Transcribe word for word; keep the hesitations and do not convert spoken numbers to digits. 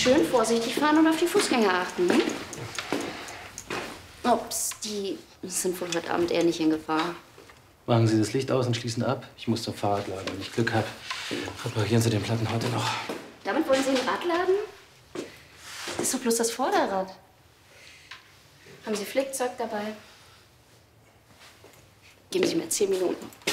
schön vorsichtig fahren und auf die Fußgänger achten. Hm? Ups, die sind wohl heute Abend eher nicht in Gefahr. Machen Sie das Licht aus und schließen ab. Ich muss zum Fahrradladen. Wenn ich Glück habe, reparieren Sie den Platten heute noch. Damit wollen Sie einen Radladen? Das ist doch bloß das Vorderrad. Haben Sie Flickzeug dabei? Geben Sie mir zehn Minuten.